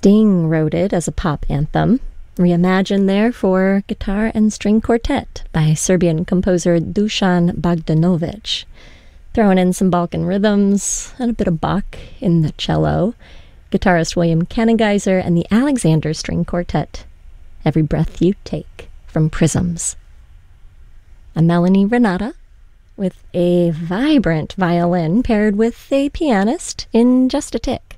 Sting wrote it as a pop anthem, reimagined there for guitar and string quartet by Serbian composer Dusan Bogdanovic, throwing in some Balkan rhythms and a bit of Bach in the cello. Guitarist William Kanengeiser and the Alexander String Quartet. Every Breath You Take from Prisms. I'm Melanie Renata with a vibrant violin paired with a pianist in just a tick.